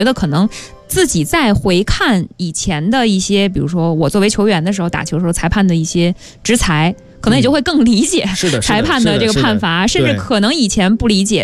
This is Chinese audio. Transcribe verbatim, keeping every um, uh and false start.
觉得可能自己再回看以前的一些，比如说我作为球员的时候打球的时候裁判的一些执裁，可能也就会更理解裁判的这个判罚，甚至可能以前不理解